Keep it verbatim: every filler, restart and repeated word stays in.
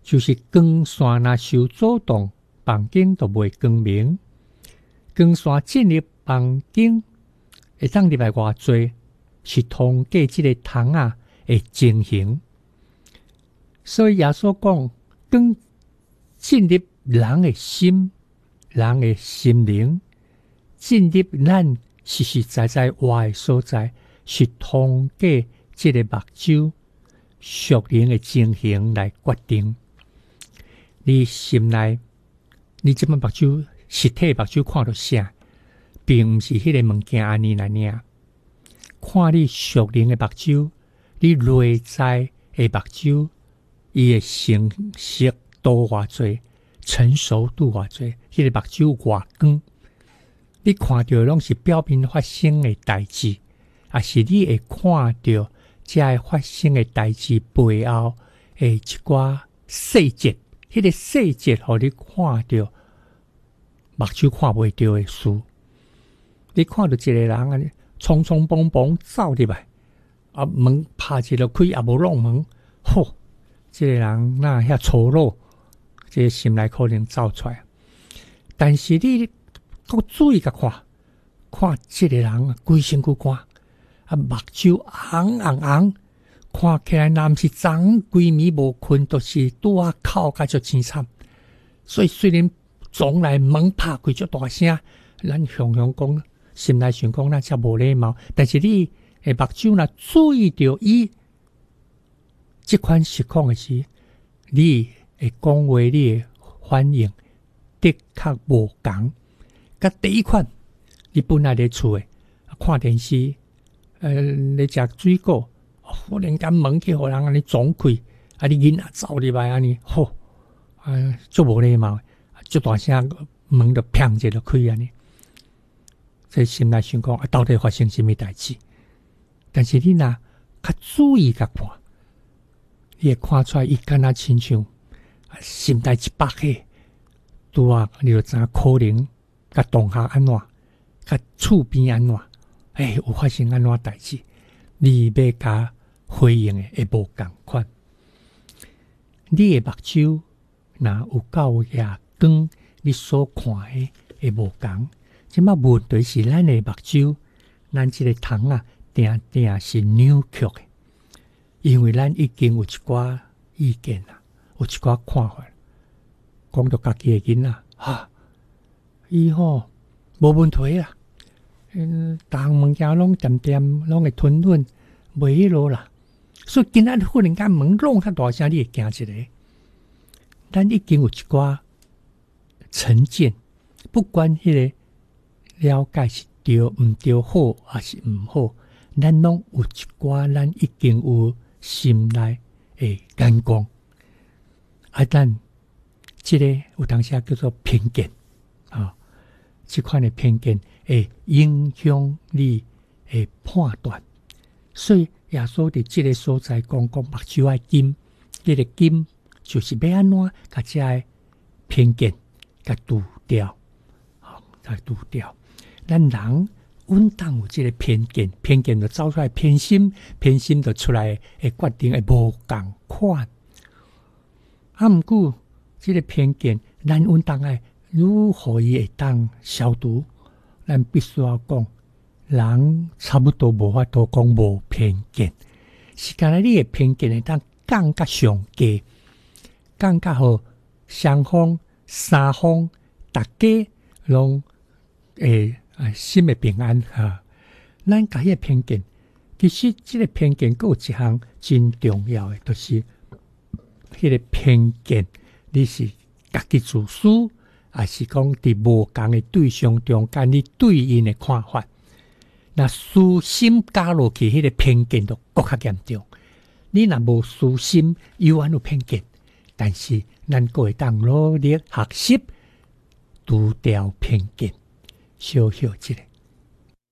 就是光线若受阻挡，房间就袂光明。光线进入房间，会当入来偌济，是通过即个窗啊的情形。所以耶稣讲，光进入人的心，人的心灵，进入咱实实在在活的所在，是通过即个目睭属灵的情形来决定。你心内，你即摆目睭实体目睭看到啥，并毋是迄个物件安尼来尔。看你属灵的目睭，你内在的目睭，伊的成熟度偌济，成熟度偌济，迄、那个目睭偌光，你看到拢是表面发生的代志，也是你会看到这会发生的代志背后的一寡细节。迄个细节，互你看到目睭看袂到的事。你看到一个人安尼匆匆忙忙走入来，啊门拍一个开，也无弄门，吼！这个人那遐粗鲁，这个心内可能走出来。但是你搁注意甲看，看这个人规身躯汗，啊目睭红红红。看起来若毋是昨规暝无困，都是拄啊哭甲足凄惨。所以虽然总来门拍开足大声，咱常常讲心内想讲咱遮无礼貌，但是你诶目睭若注意到伊即款实况诶时，你会讲话，你诶反应的确无共。甲第一款，你本来咧厝诶看电视，呃咧食水果。忽然间门去互人安尼撞开，啊！你囡仔走入来安尼，吼，啊，足无礼貌，足大声门就砰一下就开安尼。在心内想讲，啊，到底发生什么代志？但是你若较注意甲看，你会看出来，伊敢若亲像心内一百个，拄啊，你就知影可能甲同学安怎，甲厝边安怎，诶、欸，有发生安怎代志？你要甲回应的会无共款，你的目睭若有够夜光，你所看的会无共。即摆问题是咱的目睭，咱即个窗啊，定定是扭曲的，因为咱已经有一寡意见啦，有一寡看法，讲到家己的囡仔，哈，伊吼无问题啦，嗯，逐项物件拢点点，拢会吞吞，袂迄落啦。所以今仔忽然间门弄较大声，你会惊一个。咱已经有一寡成见，不管迄个了解是对毋对，好还是毋好，咱拢有一寡咱已经有心内的眼光。啊，咱即个有当时叫做偏见啊，即款的偏见会影响你的判断，所以。耶稣伫即个所在讲讲目睭爱金，迄、這个金就是要安怎甲遮个偏见甲除掉，好，甲除掉。咱人稳当有即个偏见，偏见就走出来偏心，偏心就出来会决定会无共款。啊，毋过即个偏见，咱稳当爱如何伊会当消除？咱必须要讲。人差不多无法度讲无偏见，是干那你的偏见会当降甲上低，降甲好双方、三方，大家拢会啊心会平安哈。咱甲迄个偏见，其实即个偏见佫有一项真重要的，就是迄个偏见，你是家己自私，还是讲伫无共的对象中间，你对因的看法？那私心加落去，迄个偏见就更较严重。你若无私心，有安有偏见，但是咱各会当努力学习，除掉偏见，小小一个。